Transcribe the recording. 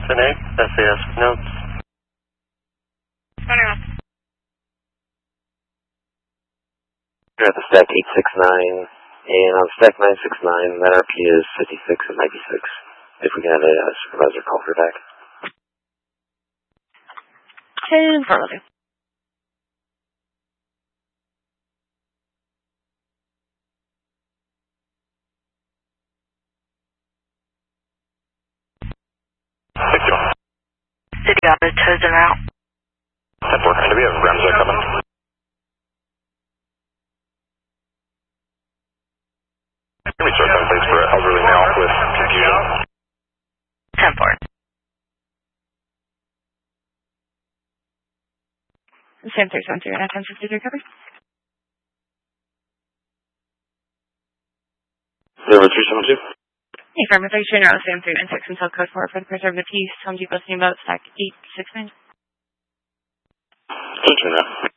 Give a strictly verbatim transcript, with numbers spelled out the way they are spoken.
N A, S A S notes. You're at the stack eight six nine, and on stack nine six nine, that R P is fifty-six and ninety-six. If we can have a uh, supervisor call for back. ten forward. City office, toes them out. ten four, and do we have Ramsey coming? Can we start some place for an elderly male with confusion? ten four. Sam three seven three, and ten fifty-three cover. Zero three seven two. Affirmative, three trainer out Sam three and six until code four for the preserve of peace. Home Depot steamboat, stack eight six nine. Good to know.